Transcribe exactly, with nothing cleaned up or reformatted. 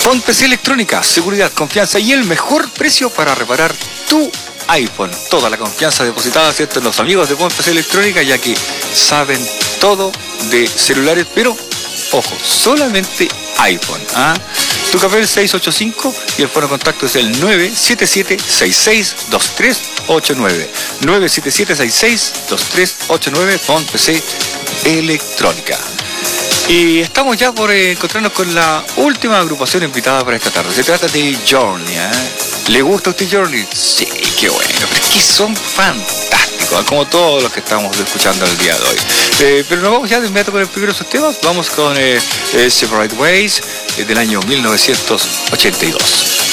Font P C Electrónica, seguridad, confianza y el mejor precio para reparar tu iPhone. Toda la confianza depositada, ¿cierto?, en los amigos de Font P C Electrónica, ya que saben todo de celulares, pero ojo, solamente iPhone. ¿ah? Tu café es el seis ocho cinco y el fono de contacto es el nueve siete siete, seis seis dos tres ocho nueve. nueve siete siete, seis seis dos tres ocho nueve, Font P C Electrónica. Y estamos ya por eh, encontrarnos con la última agrupación invitada para esta tarde. Se trata de Journey. ¿eh? ¿Le gusta a usted Journey? Sí, qué bueno. Pero es que son fantásticos, ¿eh? como todos los que estamos escuchando el día de hoy. Eh, pero nos vamos ya de inmediato con el primero de esos temas. Vamos con eh, eh, Separate Ways eh, del año mil novecientos ochenta y dos.